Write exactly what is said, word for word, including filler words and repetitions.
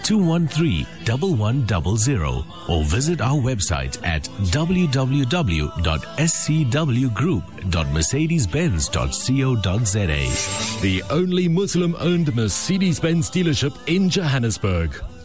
two one three, one one zero zero or visit our website at w w w dot s c w group dot mercedes benz dot co dot z a. The only Muslim-owned Mercedes-Benz dealership in Johannesburg.